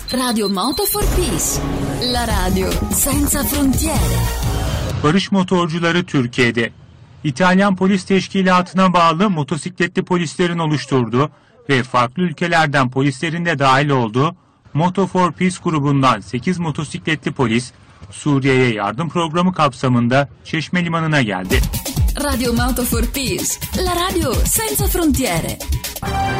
Radio Moto for Peace, la radio senza frontiere. Barış motorcuları Türkiye'de. İtalyan Polis Teşkilatı'na bağlı motosikletli polislerin oluşturduğu ve farklı ülkelerden polislerin de dahil olduğu Moto for Peace grubundan 8 motosikletli polis, Suriye'ye yardım programı kapsamında Çeşme Limanı'na geldi. Radio Moto for Peace, la radio senza frontiere.